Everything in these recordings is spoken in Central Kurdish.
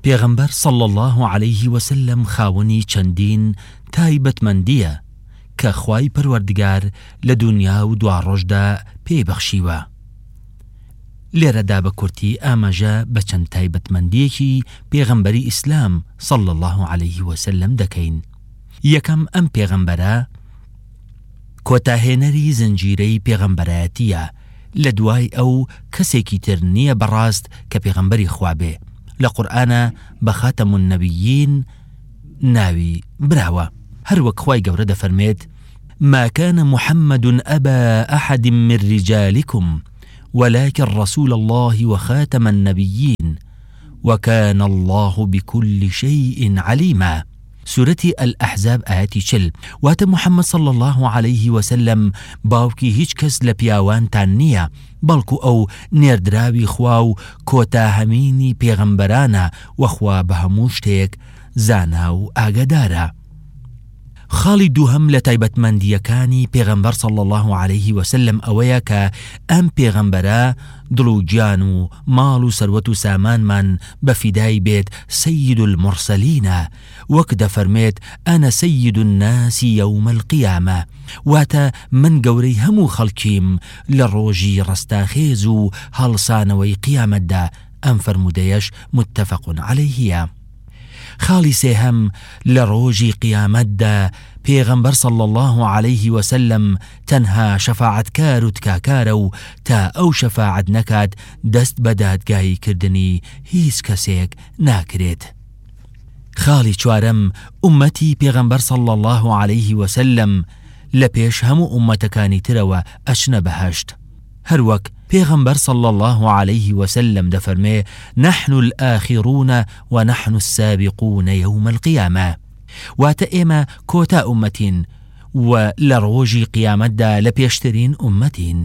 پێغەمبەر صلی الله عليه وسلم خاوەنی چەندین تایبەتمەندیە کە خوای پەروەردگار لە دنیا و دوا ڕۆژدا پێبەخشیوە. لێرەدا بە کورتی ئاماژە بە چەند تایبەتمەندیەکی پێغەمبەری ئیسلام صلی الله عليه وسلم دەکەین. یەکەم، ئەم پێغەمبەرە کۆتاهێنەری زنجیرەی پێغەمبەرایەتیە، لە دوای ئەو کەسێکی تر نییە بەڕاست کە پێغەمبەری خوا بێ. لە قورئانە بە خاتەم النەبیین ناوی براوە. هەروەک خوای گەورە دەفەرمێت: ما كان محمد أبا أحد من رجالكم ولكن رسول الله وخاتم النبيين وكان الله بكل شيء عليما. سورة الأحزاب آياتي 40. واتە محمد صلى الله عليه وسلم باوکی هیچ کەس لە پیاوانتان نییە، بەڵکو ئەو نێردراوی خوا و کۆتاهەمینی پێغەمبەرانە وەخوا بە هەموو شتێک زانا و ئاگادارە. خاڵی دووهەم لە تایبەتمەندیەکانی پێغەمبەر صلی الله عليه وسلم ئەوەیە کە ئەم پێغەمبەرە دڵ و گیان و ماڵ و سەروەت و سامانمان بەفیدای بێت سەید المرسەلینە، وەک دەفەرمێت: ئەنە سەید الناس یوم القیامە، واتە من گەورەی هەموو خەڵکیم لە ڕۆژی ڕستاخێز و هەڵسانەوەی قیامەتدا. ئەم فەرمودەیەش متفق عەلەیهیە. خاڵی سێهەم، لە ڕۆژی قیامەتدا پێغەمبەر صلی الله عليه وسلم تەنها شەفاعەتکار و تکاکارە و تا ئەو شەفاعەت نەکات دەست بە دادگایی کردنی هیچ کەسێک ناکرێت. خاڵی چوارەم، ئومەتی پێغەمبەر صلی الله عليه وسلم لە پێش هەموو ئومەتەکانی ترەوە ئەچنە بەهەشت. هەروەک پێغەمبەر صلی الله عليه وسلم دەفەرمێ: نحن الآخرون ونحن السابقون يوم القيامة. واتە ئێمە کۆتا ئومەتین و لە ڕۆژی قیامەتدا لە پێشترین ئومەتین.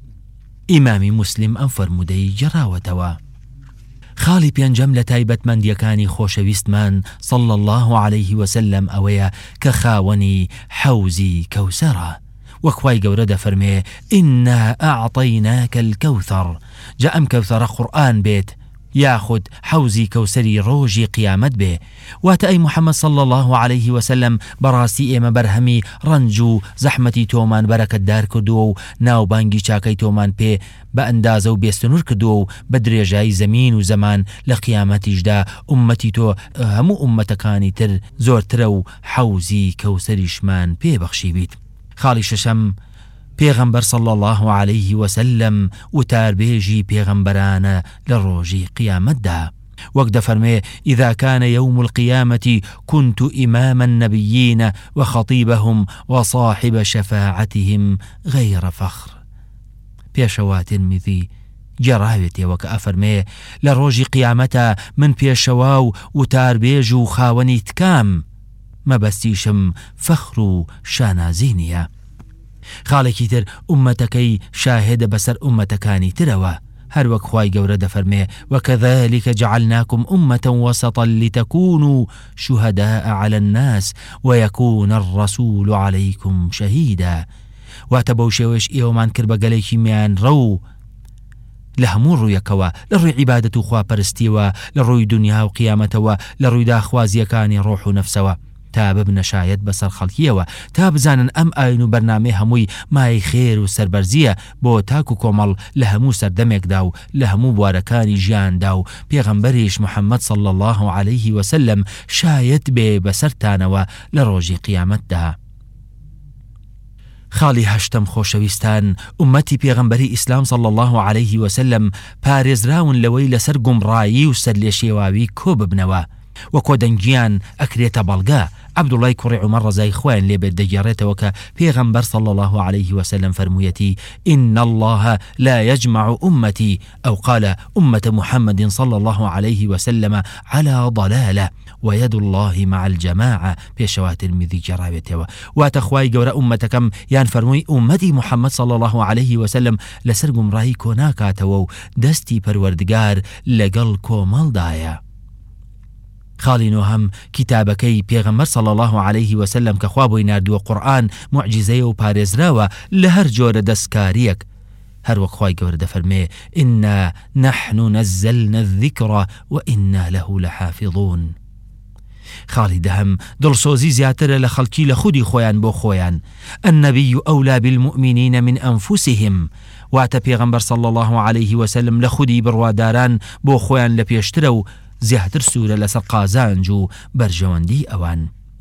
ئیمامی موسلیم ئەم فەرمودەی گەڕاوەتەوە. خاڵی پێنجەم لە تایبەتمەندیەکانی خۆشەویستمان صلی الله عليه وسلم ئەوەیە کە خاوەنی حەوزی کەوسەرە. وەخوای گەورە دەفەرمێ: ئینا ئەعطەیناکە الکەوثەر. جا ئەم کەوسەرە قورئان بێت یاخود حەوزی کەوسەری ڕۆژی قیامەت بێ. واتە ئەی محەممەد صلی الله عليه وسلم بەڕاستی ئێمە بەرهەمی ڕەنج و زەحمەتی تۆمان بەرەکەتدار کردووە و ناوبانگی چاکەی تۆمان پێ بە ئەندازە و بێستنور کردووە و بە درێژایی زەمین و زەمان لە قیامەتیشدا ئومەتی تۆ هەموو ئومەتەکانی تر زۆرترە و حەوزی کەوسەریشمان پێبەخشی بیت. خاڵی شەشەم، پێغەمبەر صلی الله عليه وسلم وتاربێژی پێغەمبەرانە لە ڕۆژی قیامەتدا، وەک دەفەرمێ: إذا كان يوم القيامة كنت إمام النبيين وخطيبهم وصاحب شفاعتهم غير فخر. پێشەوا ترمذی گەڕاوێتەوە کە ئەفەرمێ: لە ڕۆژی قیامەتە من پێشەوا و وتاربێژ و خاوەنی تکام، مەبەستیشم فەخر و شانازی نییە. خاڵێکی تر، ئومەتەکەی شاهدە بەسەر ئومەتەکانی ترەوە. هەروەک خوای گەورە دەفەرمێ: وكذلك جعلناكم أمة وسطا لتكونوا شهداء على الناس ويكون الرسول عليكم شهيدا. واتە بەو شێوەش ئێوەمان کرد بە گەلێکی میان ڕەو لە هەموو ڕوویەکەوە، لە ڕووی عیبادەت و خواپەرستیەوە، لە ڕووی دنیا و قیامەتەوە، لە ڕووی داخوازیەکانی ڕۆح و نەفسەوە، تا ببنە شایەت بەسەر خەڵکیەوە، تا بزانن ئەم ئاین و بەرنامەی هەمووی مای خێر و سەربەرزیە بۆ تاک و کۆمەڵ لە هەموو سەردەمێکدا و لە هەموو بوارەکانی ژیاندا، و پێغەمبەریش محەممەد صلی الله عليه وسلم شایەت بێ بەسەرتانەوە لە ڕۆژی قیامەتدا. خاڵی هەشتم خۆشەویستان، ئومەتی پێغەمبەری ئیسلام صلی الله عليه وسلم پارێزراون لەوەی لەسەر گومڕایی و سەرلێشێواوی کۆ ببنەوە، و کۆدەنگیان ئەکرێتە بەڵگا. عەبدوڵای کوڕی عومەر ڕەزای خۆیان لێبێت دەگێڕێتەوە کە پێغەمبەر صلی الله عليه وسلم فەرموویەتی: إن الله لا يجمع أمتي، أو قال أمة محمد صلى الله عليه وسلم على ضلالة ويد الله مع الجماعة. پێشەوا ترمذی گەڕاوێتەوە. واتە خوای گەورە ئومەتەکەم یان فەرمووی ئومەتی محەممەد صلی الله عليه وسلم لەسەر گومڕایی کۆ ناکاتەوە و دەستی پەروەردگار لەگەڵ کۆمەڵدایە. خاڵی نۆهەم، کتابەکەی پێغەمبەر صلی الله عليه وسلم کە خوا بۆی ناردووە قورئان معجزەیە و پارێزراوە لە هەر جۆرە دەستکاریەک. هەروەک خوای گەورە دەفەرمێ ئنا نحن نزلنا الذكر وإنا له لحافظون. خاڵی دەهەم دڵسۆزی زیاترە لە خەڵکی لە خودی خۆیان بۆ خۆیان. النبي أولى بالمؤمنين من أنفسهم، واتە پێغەمبەر صلى الله عليه وسلم لە خودی بڕواداران بۆ خۆیان لە پێشترە و زیاتر سوورە لەسەر قازانج و بەرژەوەندی ئەوان.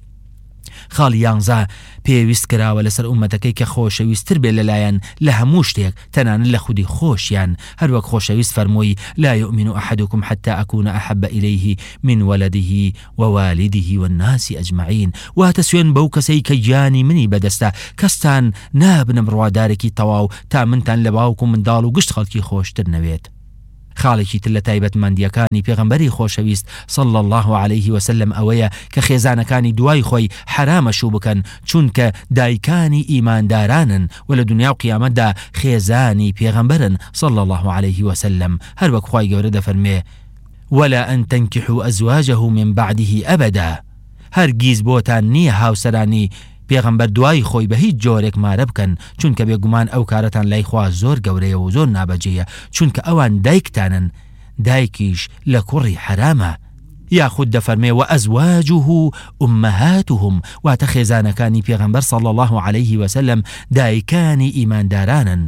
خاڵی 11 پێویست کراوە لەسەر ئومەتەکەی کە خۆشەویستتر بێ لەلایەن لە هەموو شتێک تەنانەت لە خودی خۆشیان، هەروەک خۆشەویست فەرمووی لا يؤمن أحدكم حتى أكون أحب إليه من ولده ووالده والناس أجمعين. واتە سوێن بەو کەسەی کە گیانی منی بەدەستە، کەستان نابنە بڕوادارێکی تەواو تا منتان لە باوک و منداڵ و گشت خەڵکی خۆشتر نەوێت. خاڵێکی تر لە تایبەتمەندیەکانی پێغەمبەری خۆشەویست صلى الله عليه وسلم ئەوەیە کە خێزانەکانی دوای خۆی حرامەشوو بکەن، چونکە دایکانی ئیماندارانن و لە دنیا و قیامەتدا خێزانی پێغەمبەرن صلى الله عليه وسلم. هەروەک خوای گەورە دەفەرمێ ولا أن تنكحوا أزواجه من بعده أبدا، هەرگیز بۆتان نییە هاوسەرانی پێغەمبەر دوای خۆی بە هیچ جۆرێک مارە بکەن، چونکە بێگومان ئەو کارەتان لای خوا زۆر گەورەیە و زۆر نابەجێیە، چونکە ئەوان دایکتانن، دایکیش لە کوڕی حرامە. یاخود دەفەرمێ و ئەزواجه ئومەهاتهم، واتە خێزانەکانی پێغەمبەر صلى الله عليه وسلم دایکانی ئیماندارانن.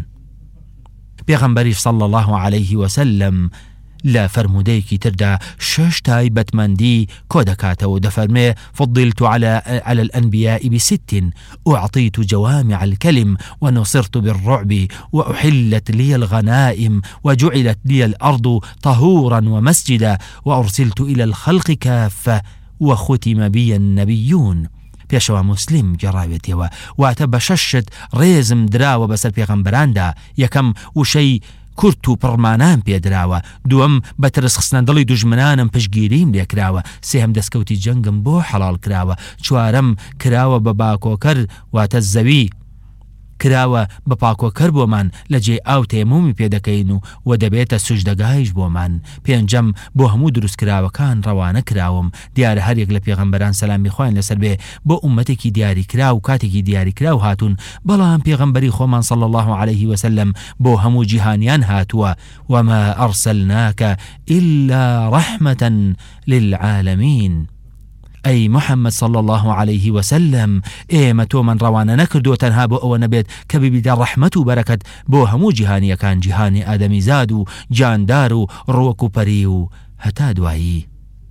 پێغەمبەریش صلى الله عليه وسلم لا فرموديكي تردا 6 تایبەتمەندی کۆ دەکاتەوە. دەفەرمێ فضلت على الأنبياء ب6، أعطيت جوامع الكلم ونصرت بالرعب وأحلت لي الغنائم وجعلت لي الأرض طهورا ومسجدا وأرسلت إلى الخلق كافة وختم بي النبيون. پێشەوە مسلم گەڕاوێتەوە، واتە بە 6 ڕێزم دراوە بەسەر پێغەمبەراندا. یەکەم وشەی کورت و پڕمانان پێدراوە، دووەم بە ترس خستنە دڵی دوژمنانم پشگیریم لێکراوە، سێهم دەستکەوتی جەنگم بۆ حەڵال کراوە، چوارەم کراوە بە باکۆکەر واتە زەوی کراوە بە پاکۆکەر بۆمان لە جێ ئاو تێمومی پێدەکەین و دەبێتە سوژدەگایش بۆمان. پێنجەم بۆ هەموو دروستکراوەکان ڕەوانە کراوم، دیارە هەرێک لە پێغەمبەران سەلامی خۆیان لەسەر بێ بۆ ئومەتێکی دیاری کرا و کاتێکی دیاری کراو هاتون، بەڵام پێغەمبەری خۆمان صلى الله عليه وسلم بۆ هەموو جیهانیان هاتووە. وما أرسلناك إلا رحمة للعالمين. أي محمد صلى الله عليه وسلم ئێمە تۆمان ڕەوانە نەکردووە تەنها بۆ ئەوە نەبێت کە ببیدە ڕەحمەت و بەرەکەت بۆ هەموو جیهانیەکان، جیهانی ئادەمیزاد و جاندار و ڕووەک و پەری و هەتا دوایی.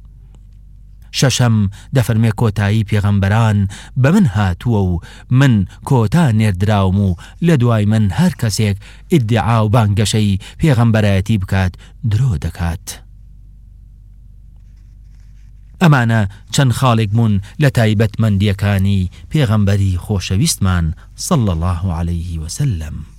شەشەم دەفەرمێ کۆتایی پێغەمبەران بە من هاتووە و من کۆتا نێردراوم و لە دوای من هەر کەسێک ئیدعا و بانگەشەی پێغەمبەرایەتی بکات درۆ دەکات. ئەمانە چەند خاڵێک بوون لە تایبەتمەندیەکانی پێغەمبەری خۆشەویستمان صلى الله عليه وسلم.